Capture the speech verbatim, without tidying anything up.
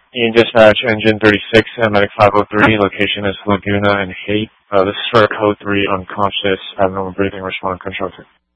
Ian Dispatch, Engine thirty-six, Medic five oh three, location is Laguna and Haight. Uh, this is for a code three unconscious, abnormal breathing, respond control.